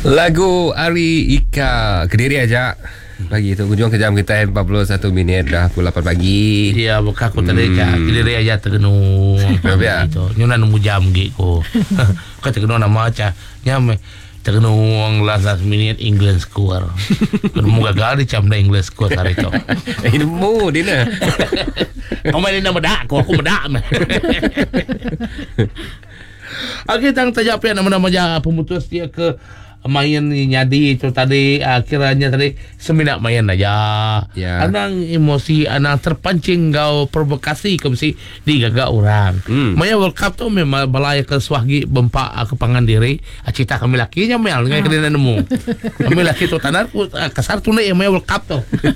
Lagu Ari Ika Kediri aja. Pagi tu kunjung ke jam kita 41 minit dah pukul 8 pagi. Ya, bukan aku tadi Kediri aja tergenung. Ya. Gitu. Nyuna nemu jam gitu. Kau tergenung nama aja. Nyame tergenung last minute England score. Kamu gagal di jam dah England score hari itu. Ilmu Dina. Kau main nama dak, aku medak. Okey, tang tajak apa nama-nama ja pemutus dia ke main nyadi itu tadi akhirnya tadi seminat main aja. Ya. Anang emosi, anang terpancing kau provokasi kau mesti digagak orang. Maya World Cup tu memang balai ke swahgi bempak ke pangan diri. Cita kami lakinya mel ngai kena nemu. Kami laki tu tanar kasar tu ni Maya World Cup tu.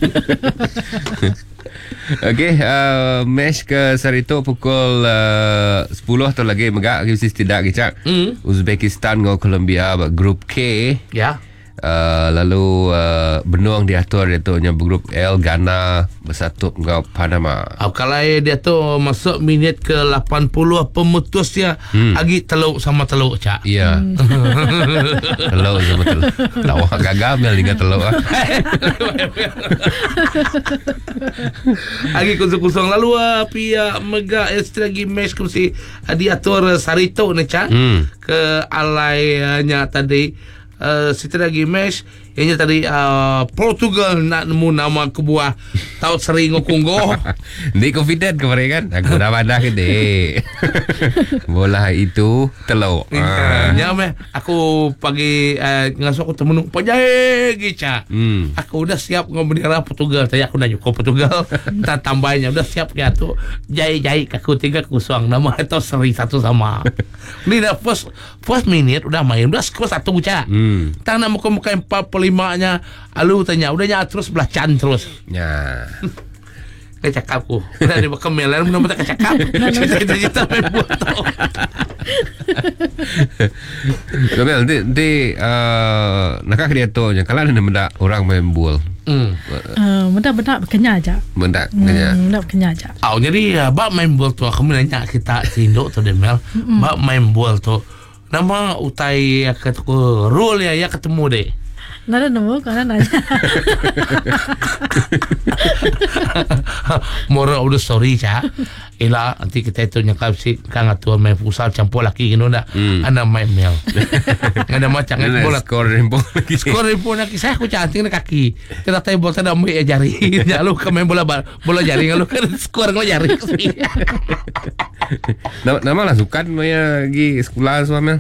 Okey, match ke Sarito pukul 10 tu lagi megak mesti tidak kicak. Uzbekistan dengan Colombia grup K. Ya. Lalu Benuang diatur iaitu grup L, Ghana bersatu dengan Panama. Kalau dia tu masuk minit ke 80 pemutus dia agi teluk sama teluk cak. Ya. Teluk sama teluk. Lawak gagal mel dengan teluk. Agi kosong-kosong lalu pihak mega lagi match kursi diatur Sarito ni cak ke alainya tadi. Setelah lagi match yang tadi Portugal nak nemu nama kebuah tahu sering ngokunggo. Dia confident kemarin kan. Aku dah pandang ke dek. Bola itu teluk. Nyame aku pagi ngasuh aku temenung pajai gica. Aku udah siap ngomong Portugal. Tadi aku nanya kau Portugal. Tak tambahnya udah siap ya tu. Jai aku 3-0 nama itu seri satu sama. Ni dah first minute udah main udah skor 1 cak. Tang nak muka 45-nya alu tanya udahnya terus belacan terus. Ya. Kecakap ku. Udah di kemelan mun tak kecakap. Cita-cita main buat tau. Gabel di nakak dia tu nya kalau ada benda orang main bola. Benda kenya aja. Benda kenya. Benda kenya aja. Jadi bab main bola tu aku nanya kita Indo tu Demel. Bab main bola tu nama utai ketemu rule ya ketemu deh. Nada nemu karena nanya. Moral of the story cak. Ila nanti kita itu nyakap si kang atur main futsal campur laki gitu dah. Anda main mel. Ada macam bola skor rempong lagi. Skor rempong lagi saya aku cantik kaki. Kita tahu bola tak ambil jari. Lalu ke main bola jari lalu kan skor ngau jari. Nama lah sukan maya lagi sekolah suami.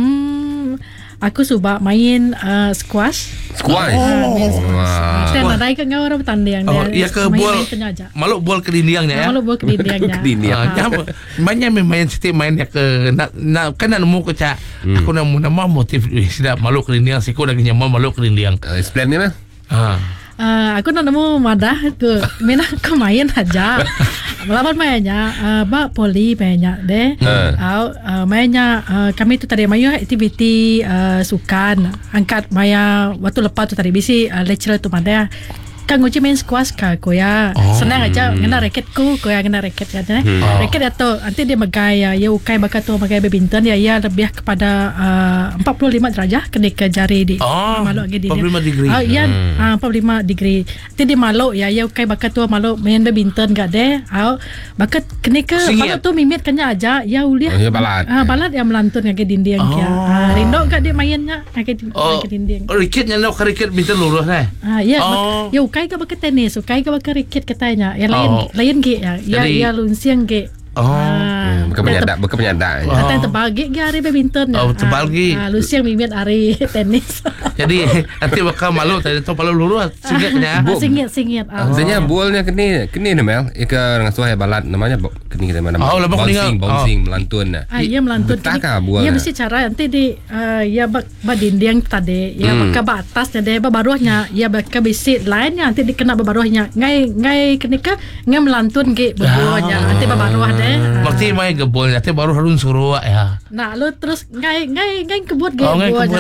Aku suka main squash. Squash. Saya nadai ke ngau orang bertanding dia. Iya ke bola. Maluk bola ke dindingnya ya. Maluk bola ke dindingnya. Banyak main setiap main ya ke nak kan nemu ke cak. Aku nama motif sudah maluk ke dinding siku dah nyaman maluk ke dinding. Explain ni mah. Aku nak nemu madah ke mina ke main aja. Melawan mainnya bak poli mainnya deh. Mainnya kami tu tadi mayu aktiviti sukan angkat maya waktu lepas tu tadi bisi lecturer tu mana kan nguci main squash aku ya senang aja kena raketku aku ya kena raket ya raket atau nanti dia megai ya ukai bakal tu megai badminton ya lebih kepada 45 derajat kena ke jari di malu lagi di 45 degree ya 45 degree nanti dia malu ya ukai bakal tu malu main badminton gak deh bakal kena ke malu tu mimit kanya aja ya uliah balat yang melantun ke dinding ya rindo gak dia mainnya ke dinding raketnya nak raket bisa lurus ya ukai ka baka tenis, ukay ka baka raket katanya. Ya lain ge ya lunsiang ge. Bukan penyadak. Kata terbagi ge hari badminton. Terbagi. Lunsiang mimit hari tenis. Jadi nanti bakal malu tadi tu malu lurus singitnya. Singit. Maksudnya bolnya keni ni Mel. Ika orang suai balat namanya keni kita mana. Bouncing melantun. Iya melantun. Iya mesti cara nanti di ya badinding tadi ya baka batasnya deh baruhnya ya baka bisi lainnya nanti dikena baruhnya ngai kenika ngai melantun ge baruhnya nanti baruh deh. Maksudnya main gebol nanti baru harun suruh ya. Nah lu terus ngai kebut ge buahnya.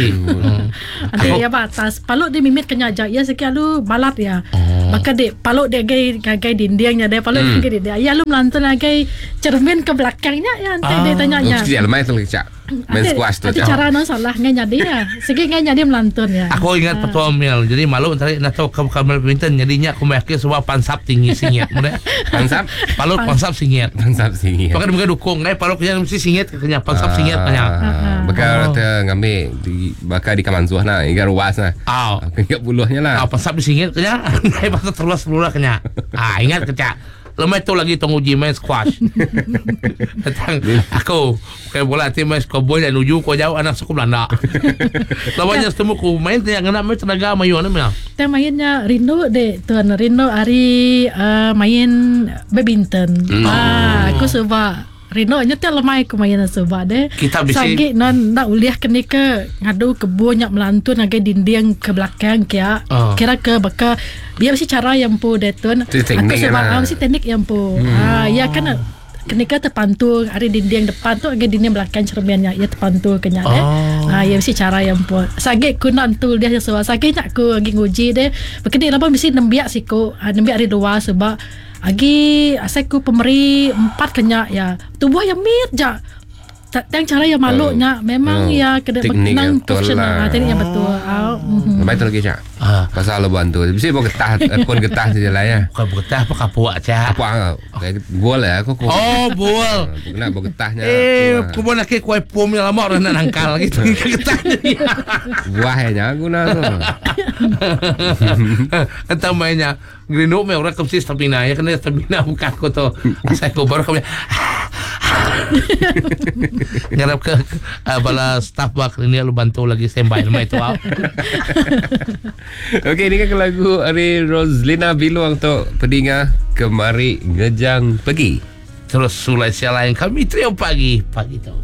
Nanti ya batas paluk di mimit kenyaja ya sekian lu balat ya. Maka dek paluk dia gai dindingnya deh paluk ge dia. Ya lu melantun gai cermin ke belakangnya ya nanti dia tanyanya. Mesti alamai tu kecak. main squash tu. Ada cara non salah nganya dia. Segi nganya dia melantun ya. Aku ingat petua Mel. Jadi malu tadi nak tahu kamu badminton jadinya aku makin sebab pansap tinggi singit. Pansap? Palut pansap singit. Pansap singit. Pakai muka dukung palut kenya mesti singit kenya pansap singit kenya. Bakal ngambil bakal di kamansuah na, ikan ruas na. Kena buluhnya lah. Pansap di singit kenya. Pasal terus kenya. Ingat kecak. Lemah tu lagi tong uji main squash. Datang aku kayak bola tim main cowboy dan uju ko jauh anak suku Belanda. Lawannya setemu ku main yang kena main tenaga mayu ana mah. Teh mainnya Rindo de tuan Rindo hari main badminton. Aku sebab Rino nya teh lemah aku main sebab deh. Kita bisa sagi non nak uliah kini ke ngadu kebun nyak melantun ngagai dinding ke belakang kia. Kira ke baka dia mesti cara yang pu detun. Aku sebab mesti teknik yang pu. Ya kan kenika terpantul ada dinding depan tu ngagai dinding belakang cerminnya ya terpantul kenya deh. Ya mesti cara yang pu. Sagi ku nak antul dia sebab sagi nyak aku lagi nguji deh. Bekini lama mesti nembiak siku. Nembiak hari dua sebab agi asaku pemeri 4 kenya ya tubuh yang mir ja yang cara yang malunya memang ya kena menang profesional teknik yang betul. Baik tu lagi cak. Pasal lo bantu. Bisa bawa getah pun getah saja lah ya. Bukan getah apa kapuak cak. Apa bol ya aku. Bol. Kena bawa getahnya. Aku mau nak kue pom yang lama orang nak nangkal gitu getahnya. Buahnya aku nak tu. Entah mainnya Grino me orang kemsi stamina ya kena stamina bukan aku tu. Saya ko baru kami ngarap ke bala staff bak ini lu bantu lagi sembah nama itu. Okey, ini kan lagu dari Roslina Biluang tu pedinga kemari ngejang pergi. Terus sulai siapa lain kami trio pagi tu.